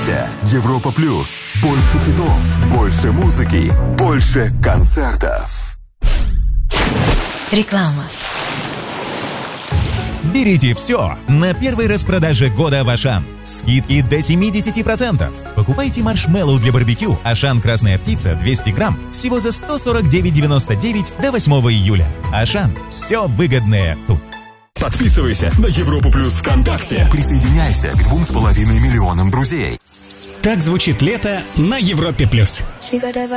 Присоединяйся. Европа Плюс. Больше хитов, больше музыки, больше концертов. Реклама. Берите все на первой распродаже года в Ашан. Скидки до 70%. Покупайте маршмеллоу для барбекю Ашан Красная Птица 200 грамм всего за 149,99 до 8 июля. Ашан. Все выгодное тут. Подписывайся на Европу Плюс ВКонтакте. Присоединяйся к 2,5 миллионам друзей. Так звучит лето на Европе Плюс.